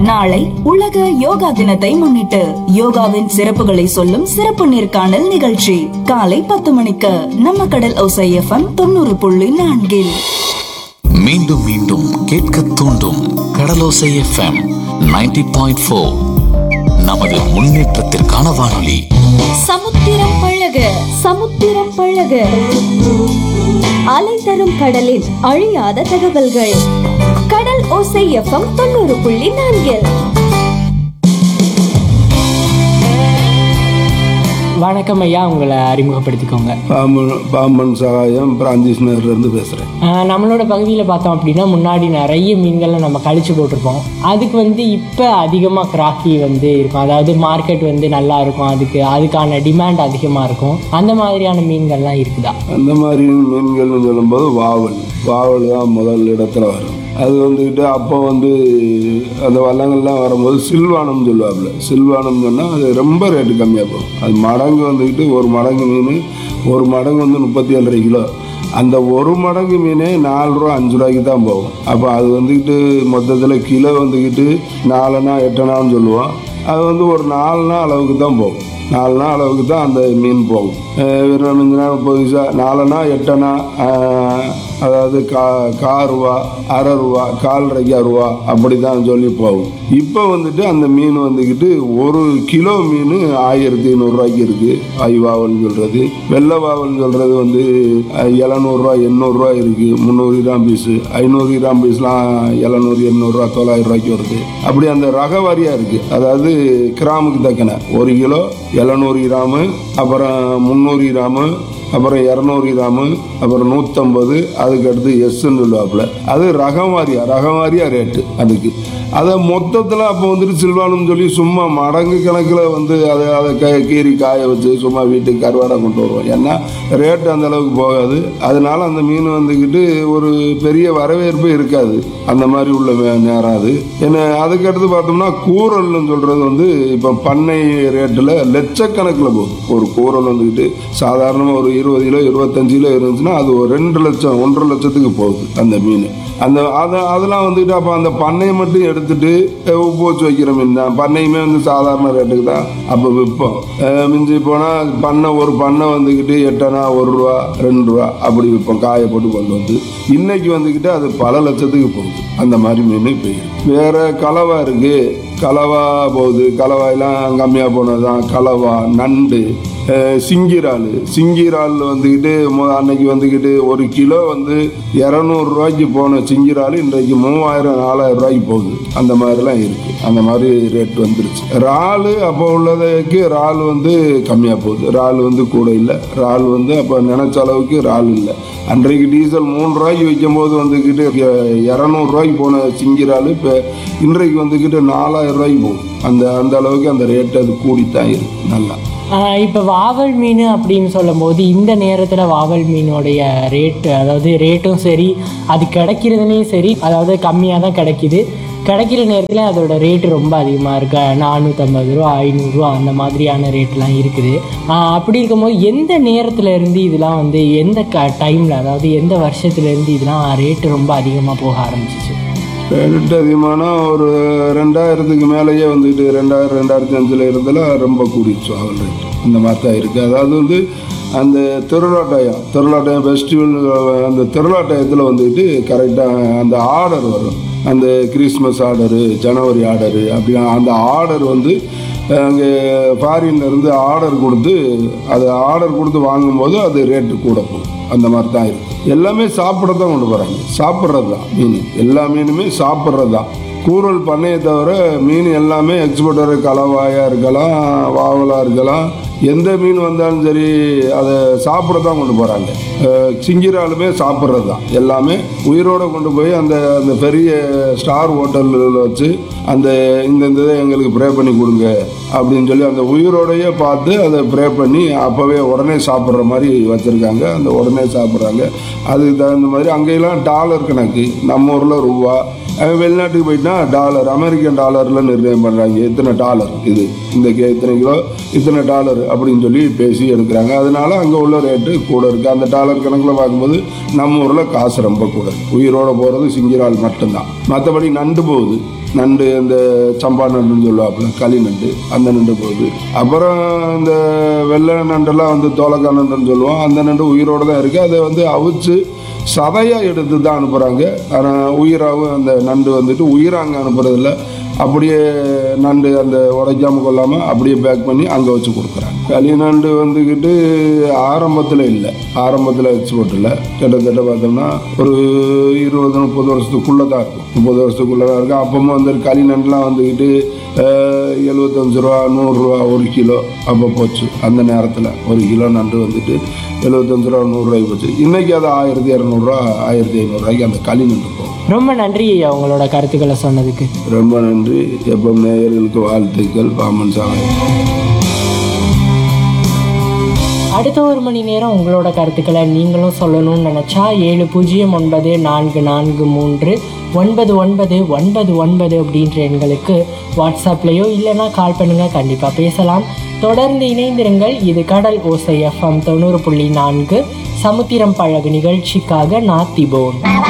நாளை உலக யோகா தினத்தை முன்னிட்டு யோகாவின் சிறப்புகளை சொல்லும் சிறப்பு நேர்காணல் நிகழ்ச்சி காலை 10 மணிக்கு நம்ம கடல் ஓசை எஃப்எம் 90.4. மீண்டும் மீண்டும் கேட்க தூண்டும் கடலோசை எஃப்எம் 90.4. நமது முன்னேற்றத்திற்கான வானொலி. சமுத்திரம் பழக சமுத்திரம் பழக, அலை தரும் கடலின் அழியாத தகவல்கள். கடல் ஓசை எஃப்எம் 90.4. வணக்கம் ஐயா, உங்களை அறிமுகப்படுத்திக்கோங்க. பாம்பன் சகாயம் பிரான்சிஸ் நகர்லேருந்து பேசுகிறேன். நம்மளோட பகுதியில் பார்த்தோம் அப்படின்னா முன்னாடி நிறைய மீன்களை நம்ம கழிச்சு போட்டிருப்போம். அதுக்கு இப்போ அதிகமாக கிராக்கி இருக்கும். அதாவது மார்க்கெட் நல்லா இருக்கும், அதுக்கான டிமாண்ட் அதிகமாக இருக்கும். அந்த மாதிரியான மீன்கள்லாம் இருக்குதா? அந்த மாதிரி மீன்கள்னு சொல்லும்போது வாவல் தான் முதல் இடத்துல வரும். அது அப்போ அந்த வள்ளங்கள்லாம் வரும்போது சில்வானம் சொல்லுவாப்புல. சில்வானம் சொன்னால் அது ரொம்ப ரேட்டு கம்மியாக போகும். அது மடங்கு ஒரு மடங்கு மீன், ஒரு மடங்கு 37.5 கிலோ. அந்த ஒரு மடங்கு மீனே 4 ரூபா 5 ரூபாய்க்கு தான் போகும். அப்போ அது மொத்தத்தில் கிலோ 4 அணா 8 அணான்னு சொல்லுவோம். அது ஒரு 4 நாள் அளவுக்கு தான் போகும். 4 நாள் அளவுக்கு தான் அந்த மீன் போகும். விரும்பினா புதுசாக 4 அணா 8 அணா, அதாவது காரூவா, அரை ரூபா, 4.5 ரூபா அப்படி தான் சொல்லி போகும். இப்போ அந்த மீன் ஒரு கிலோ மீன் 1500 ரூபாய்க்கு இருக்குது. ஐவாவல்னு சொல்கிறது, வெள்ளை வாவல்னு சொல்கிறது 700 ரூபா 800 ரூபா இருக்குது. 300 கிராம் பீஸு, 500 கிராம் பீஸ்லாம் 700 800 ரூபா 900 ரூபாய்க்கு வருது. அப்படி அந்த ரக வாரியாக இருக்குது. அதாவது கிராமுக்கு தக்கன 1 கிலோ 700 கிராமு, அப்புறம் 300 கிராமு, அப்புறம் 200 கிராமு, அப்புறம் 150, அதுக்கு அடுத்து எஸ்ன்னு சொல்லுவாப்புல. அது ரகம் வாரியா ரேட்டு அதுக்கு. அதை மொத்தத்தில் அப்போ சில்வானும் சொல்லி சும்மா மடங்கு கணக்கில் அதை கீறி காய வச்சு சும்மா வீட்டுக்கு கருவாடை கொண்டு வருவோம். ஏன்னா ரேட்டு அந்த அளவுக்கு போகாது. அதனால அந்த மீன் ஒரு பெரிய வரவேற்பு இருக்காது. அந்த மாதிரி உள்ள நேரம் அது. ஏன்னா அதுக்கடுத்து பார்த்தோம்னா கூரல்னு சொல்கிறது இப்போ பண்ணை ரேட்டில் லட்சக்கணக்கில் போகுது. ஒரு கூரல் சாதாரணமாக ஒரு 20 கிலோ 25 கிலோ இருந்துச்சுன்னா அது ஒரு 2 லட்சம் 1.5 லட்சத்துக்கு போகுது அந்த மீன். அதெல்லாம் அப்போ அந்த பண்ணையை மட்டும் எடுத்துட்டு உப்பு வச்சு வைக்கிற மீன் தான். பண்ணையுமே சாதாரண ரேட்டுக்கு தான் அப்போ விற்போம். மிஞ்சி போனால் ஒரு பண்ணை 8 அணா 1 ரூபா 2 ரூபா அப்படி விற்போம். காய போட்டு கொண்டு இன்னைக்கு அது பல லட்சத்துக்கு போகுது. அந்த மாதிரி மீன் போயிடும். வேற கலவா இருக்கு, கலவா போகுது. கலவாயெல்லாம் கம்மியாக போனது தான். கலவா, நண்டு, சிங்கிரால் அன்னைக்கு ஒரு கிலோ 200 ரூபாய்க்கு போன சிங்கிரால் இன்றைக்கு 3000 4000 ரூபாய்க்கு போகுது. அந்த மாதிரிலாம் இருக்கு. அந்த மாதிரி ரேட் வந்துருச்சு. இறால் அப்போ உள்ளதுக்கு இறால் கம்மியாக போகுது. இறால் கூட இல்லை. இறால் அப்போ நினைச்ச அளவுக்கு இறால் இல்லை. அன்றைக்கு டீசல் 3 ரூபாய்க்கு வைக்கும் போது 200 ரூபாய்க்கு போன சிங்கிரால் இப்போ இன்றைக்கு 4000 ரூபாய்க்கு போகுது. அந்த அளவுக்கு அந்த ரேட்டு அது கூடித்தான் இருக்கு. நல்லா இப்போ வாவல் மீன் அப்படின்னு சொல்லும் போது இந்த நேரத்தில் வாவல் மீனோடைய ரேட்டும் சரி, அது கிடைக்கிறதுலேயும் சரி, அதாவது கம்மியாக தான் கிடைக்கிற நேரத்தில் அதோட ரேட்டு ரொம்ப அதிகமாக இருக்கு. 450 ரூபா 500 ரூபா அந்த மாதிரியான ரேட்லாம் இருக்குது. அப்படி இருக்கும்போது எந்த நேரத்தில் இருந்து இதெல்லாம் எந்த டைமில், அதாவது எந்த வருஷத்துலேருந்து இதெல்லாம் ரேட்டு ரொம்ப அதிகமாக போக ஆரம்பிச்சிச்சு? ரேட்டு அதிகமான ஒரு 2000க்கு மேலேயே 2000 2005 இருந்தெல்லாம் ரொம்ப கூடிடுச்சு அவள் ரேட்டு. அந்த மாதிரி தான் இருக்குது. அதாவது அந்த திருவிழாட்டயம் ஃபெஸ்டிவல், அந்த திருவிழாட்டயத்தில் கரெக்டாக அந்த ஆர்டர் வரும். அந்த கிறிஸ்மஸ் ஆர்டரு, ஜனவரி ஆர்டரு, அப்படி அந்த ஆர்டர் அங்கே ஃபாரின்லேருந்து ஆர்டர் கொடுத்து வாங்கும்போது அது ரேட்டு கூட போகும். அந்த மாதிரி தான் இருக்குது. எல்லாமே சாப்பிட தான் கொண்டு போகிறாங்க. சாப்பிட்றது தான் மீன். எல்லா மீனுமே சாப்பிட்றது தான். கூரல் பண்ணையை தவிர மீன் எல்லாமே எக்ஸ்போர்ட்டர். கலவாயாக இருக்கலாம், வாவலாக இருக்கலாம், எந்த மீன் வந்தாலும் சரி அதை சாப்பிட தான் கொண்டு போகிறாங்க. சிங்கிராலுமே சாப்பிட்றது தான். எல்லாமே உயிரோடு கொண்டு போய் அந்த பெரிய ஸ்டார் ஹோட்டலில் வச்சு இந்த இதை எங்களுக்கு ப்ரே பண்ணி கொடுங்க அப்படின்னு சொல்லி அந்த உயிரோடையே பார்த்து அதை ப்ரே பண்ணி அப்போவே உடனே சாப்பிட்ற மாதிரி வச்சுருக்காங்க. அந்த உடனே சாப்பிட்றாங்க. அதுக்கு தகுந்த மாதிரி அங்கெல்லாம் டாலர் கணக்கு, நம்ம ஊரில் ரூபா. வெளிநாட்டுக்கு போயிட்டா டாலர், அமெரிக்கன் டாலரில் நிர்ணயம் பண்ணுறாங்க. இத்தனை டாலர், இத்தனை கிலோ இத்தனை டாலர் அப்படின்னு சொல்லி பேசி எடுக்கிறாங்க. அதனால அங்கே உள்ள ரேட்டு கூட இருக்குது. அந்த டாலர் கணக்கில் பார்க்கும்போது நம்ம ஊரில் காசு ரொம்ப கூட. உயிரோடு போகிறது சிங்கிரால் மட்டும்தான். மற்றபடி நண்டு போகுது. நண்டு அந்த சம்பா நண்டுன்னு சொல்லுவாப்புல, களி நண்டு, அந்த நண்டு போகுது. அப்புறம் இந்த வெள்ளை நண்டெல்லாம் வந்து தோலக்கா நண்டுன்னு சொல்லுவோம், அந்த நண்டு உயிரோடு தான் இருக்குது. அதை வந்து அவிச்சு சதையாக எடுத்து தான் அனுப்புகிறாங்க. ஆனால் உயிராகவும் அந்த நண்டு வந்துட்டு உயிராக அங்கே அனுப்புறதில்ல, அப்படியே நண்டு அந்த உடைக்காமல் கொள்ளாமல் அப்படியே பேக் பண்ணி அங்கே வச்சு கொடுக்குறாங்க. களி நண்டு வந்துக்கிட்டு ஆரம்பத்தில் இல்லை, ஆரம்பத்தில் எக்ஸ்போர்ட் இல்லை. கிட்டத்தட்ட பார்த்தோம்னா ஒரு 20-30 வருஷத்துக்குள்ளே தான் இருக்கும், 30 வருஷத்துக்குள்ளே தான் இருக்கும். அப்பவும் வந்து களி நண்டுலாம் வந்துக்கிட்டு 75 ரூபா 100 ரூபா ஒரு கிலோ அப்போ போச்சு. அந்த நேரத்தில் ஒரு கிலோ நண்டு வந்துட்டு 75 ரூபா 100 ரூபாய்க்கு போச்சு. இன்றைக்கி அது 1200 ரூபா 1500 ரூபாய்க்கு அந்த களி நண்டு போகும். ரொம்ப நன்றி அவங்களோட கருத்துக்களை சொன்னதுக்கு. ரொம்ப நன்றி. எப்போ நேயர்களுக்கு வாழ்த்துக்கள். பாமன் சாலை. அடுத்த 1 மணி நேரம் உங்களோட கருத்துக்களை நீங்களும் சொல்லணும்னு நினச்சா 7094439999 அப்படின்ற எண்களுக்கு வாட்ஸ்அப்லேயோ இல்லைன்னா கால் பண்ணுங்கள், கண்டிப்பாக பேசலாம். தொடர்ந்து இணைந்திருங்கள். இது கடல் ஓசை FM 90.4 சமுத்திரம் பழகு நிகழ்ச்சிக்காக நான் திபோன்.